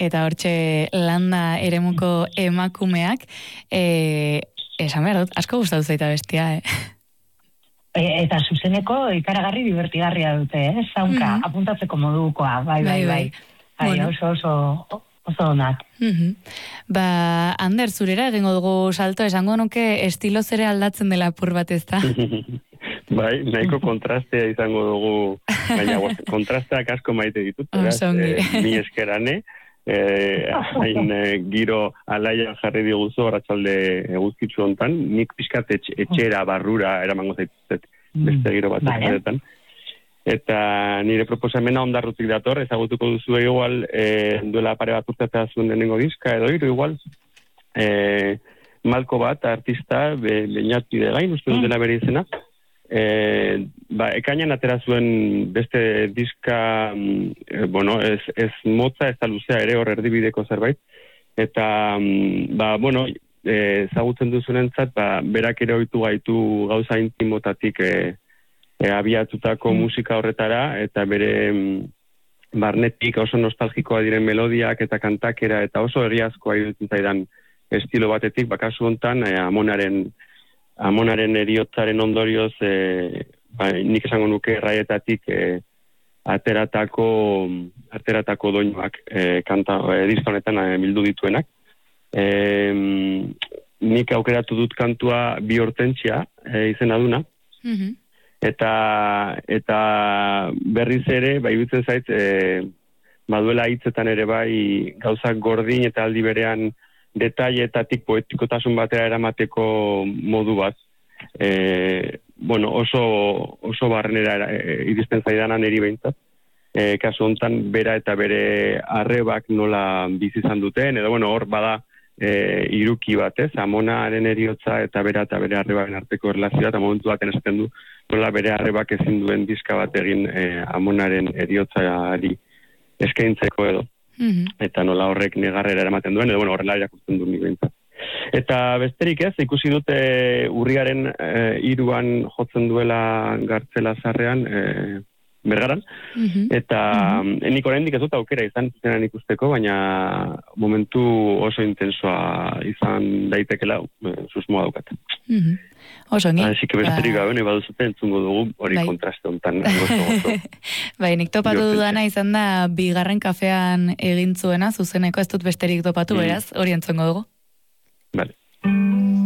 eta hortxe landa eremuko emakumeak, esan behar dut, asko gustatu zaita bestia, Eta zuzeneko ikaragarri divertigarria dute, zaunka, apuntatzeko modukoa, bai. Bueno. Oso onak. Ba, Ander, zurera egingo dugu salto, esango nuke estilo zere aldatzen dela apur bat, ez da? Bai, nahiko kontrastea izango dugu, baina kontrasteak asko maite ditut, ni eskerane, hain giro alaian jarri diguzu arratsalde eguzkitzu hontan, nik pixkat etxera barrura eramango zaituzet beste giro bat zaretan. Eta nire proposamena ondarrutik dator, ezagutuko duzu igual duela pare bat urteatzea zuen denengo diska, edo igual malko bat, artista, Beñat Bidegain, uste dut dela bere izena, ekainan atera zuen beste diska, ez motza, ez da luzea ere hor erdibideko zerbait, eta, ezagutzen duzunentzat, berak ere ohitu gaitu gauza intimotatik abiatutako musika horretara, eta bere barnetik oso nostalgikoa diren melodiak eta kantakera, eta oso egiazkoa iruditzen zaidan estilo batetik, bakasu hontan, amonaren eriotzaren ondorioz, nik esango nuke erraietatik ateratako doinuak kanta diska honetan bildu dituenak. Nik aukeratu dut kantua Bi Hortentsia izena duna, eta berriz ere, iruditzen zait, baduela hitzetan ere bai gauzak gordin eta aldi berean detaietatik poetikotasun batera eramateko modu bat. Oso barrenera iristen zaidanan eri behintzat. Kasu hontan, bera eta bere arrebak nola bizi izan duten, edo hor bada iruki batez, amonaren eriotza eta bere arrebaren arteko erlazioa, eta momentu baten esaten du, nola bere arrebak ezin duen diska bat egin amonaren eriotzari eskaintzeko edo. Eta nola horrek negarrera eramaten duen, edo horrela irakurtzen du nik behintzat. Eta besterik ez, ikusi dute urriaren 3 jotzen duela Gartzela Zarrean, Bergaran, eta nik oraindik ez dut aukera izan zenan ikusteko, baina momentu oso intensoa izan daitekela susmoa daukat. Oso ni. Así que besterik gabe, nahi baduzute entzungo dugu hori kontraste hontan. Bai, nik topatu dudana izan da 2. kafean egin zuena, zuzeneko ez dut besterik topatu, beraz, hori entzungo dugu.